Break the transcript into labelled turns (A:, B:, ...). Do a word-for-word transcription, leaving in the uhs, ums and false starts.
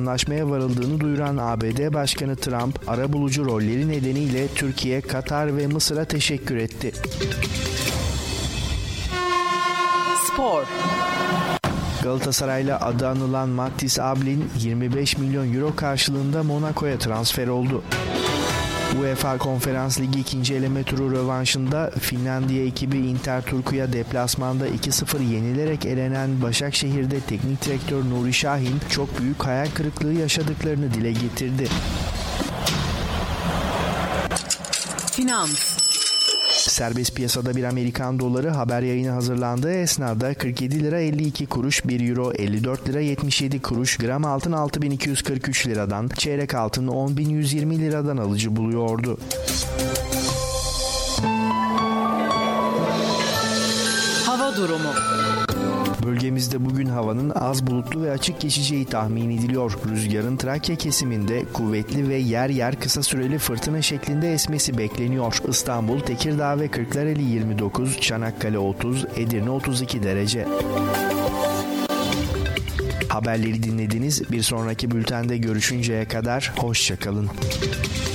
A: anlaşmaya varıldığını duyuran A B D Başkanı Trump, arabulucu rolleri nedeniyle Türkiye, Katar ve Mısır'a teşekkür etti.
B: Spor.
A: Galatasaray'la adı anılan Matthijs Ablin yirmi beş milyon euro karşılığında Monaco'ya transfer oldu. UEFA Konferans Ligi ikinci eleme turu rövanşında Finlandiya ekibi Interturku'ya deplasmanda iki sıfır yenilerek elenen Başakşehir'de teknik direktör Nuri Şahin çok büyük hayal kırıklığı yaşadıklarını dile getirdi.
B: Finans.
A: Serbest piyasada bir Amerikan doları haber yayını hazırlandığı esnada kırk yedi lira elli iki kuruş, bir euro elli dört lira yetmiş yedi kuruş, gram altın altı bin iki yüz kırk üç liradan, çeyrek altın on bin yüz yirmi liradan alıcı buluyordu.
B: Hava durumu.
A: Bölgemizde bugün havanın az bulutlu ve açık geçeceği tahmin ediliyor. Rüzgarın Trakya kesiminde kuvvetli ve yer yer kısa süreli fırtına şeklinde esmesi bekleniyor. İstanbul, Tekirdağ ve Kırklareli yirmi dokuz, Çanakkale otuz, Edirne otuz iki derece. Haberleri dinlediniz. Bir sonraki bültende görüşünceye kadar hoşça kalın.